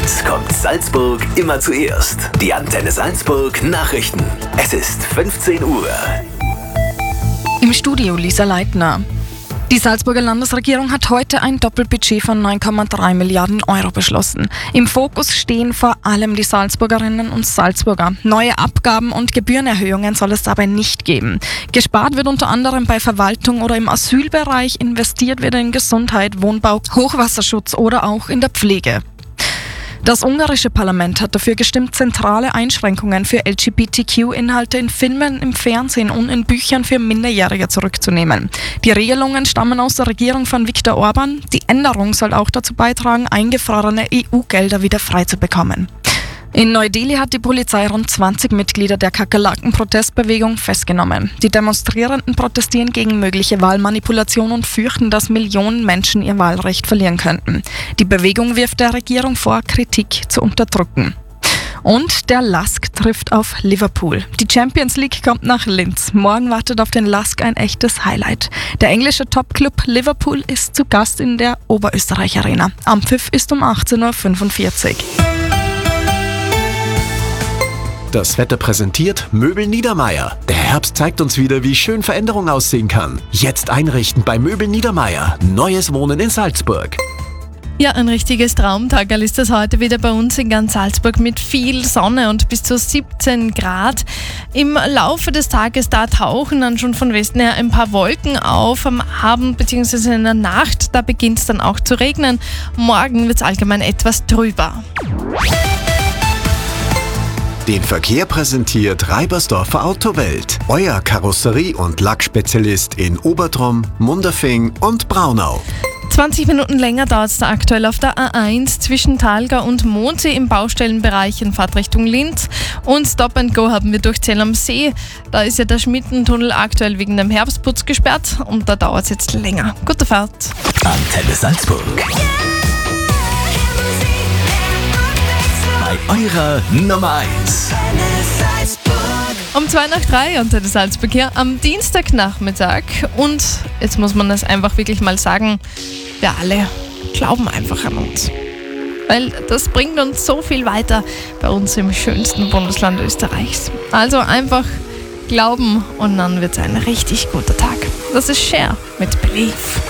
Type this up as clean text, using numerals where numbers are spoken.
1 kommt Salzburg immer zuerst. Die Antenne Salzburg Nachrichten. Es ist 15 Uhr. Im Studio Lisa Leitner. Die Salzburger Landesregierung hat heute ein Doppelbudget von 9,3 Milliarden Euro beschlossen. Im Fokus stehen vor allem die Salzburgerinnen und Salzburger. Neue Abgaben und Gebührenerhöhungen soll es dabei nicht geben. Gespart wird unter anderem bei Verwaltung oder im Asylbereich, investiert wird in Gesundheit, Wohnbau, Hochwasserschutz oder auch in der Pflege. Das ungarische Parlament hat dafür gestimmt, zentrale Einschränkungen für LGBTQ-Inhalte in Filmen, im Fernsehen und in Büchern für Minderjährige zurückzunehmen. Die Regelungen stammen aus der Regierung von Viktor Orban. Die Änderung soll auch dazu beitragen, eingefrorene EU-Gelder wieder frei zu bekommen. In Neu-Delhi hat die Polizei rund 20 Mitglieder der Kakerlaken-Protestbewegung festgenommen. Die Demonstrierenden protestieren gegen mögliche Wahlmanipulation und fürchten, dass Millionen Menschen ihr Wahlrecht verlieren könnten. Die Bewegung wirft der Regierung vor, Kritik zu unterdrücken. Und der LASK trifft auf Liverpool. Die Champions League kommt nach Linz. Morgen wartet auf den LASK ein echtes Highlight. Der englische Topclub Liverpool ist zu Gast in der Oberösterreich Arena. Anpfiff ist um 18:45 Uhr. Das Wetter präsentiert Möbel Niedermeier. Der Herbst zeigt uns wieder, wie schön Veränderung aussehen kann. Jetzt einrichten bei Möbel Niedermeier. Neues Wohnen in Salzburg. Ja, ein richtiges Traumtagerl ist das heute wieder bei uns in ganz Salzburg mit viel Sonne und bis zu 17 Grad. Im Laufe des Tages, da tauchen dann schon von Westen her ein paar Wolken auf. Am Abend bzw. in der Nacht, da beginnt es dann auch zu regnen. Morgen wird es allgemein etwas trüber. Den Verkehr präsentiert Reibersdorfer Autowelt. Euer Karosserie- und Lackspezialist in Obertrom, Munderfing und Braunau. 20 Minuten länger dauert es da aktuell auf der A1 zwischen Thalgau und Mondsee im Baustellenbereich in Fahrtrichtung Linz. Und Stop and Go haben wir durch Zell am See. Da ist ja der Schmittentunnel aktuell wegen dem Herbstputz gesperrt und da dauert es jetzt länger. Gute Fahrt. Antenne Salzburg. Bei eurer Nummer 1. Um 2:03 unter der Salzburg hier am Dienstagnachmittag. Und jetzt muss man das einfach wirklich mal sagen, wir alle glauben einfach an uns. Weil das bringt uns so viel weiter bei uns im schönsten Bundesland Österreichs. Also einfach glauben und dann wird es ein richtig guter Tag. Das ist Cher mit Believe.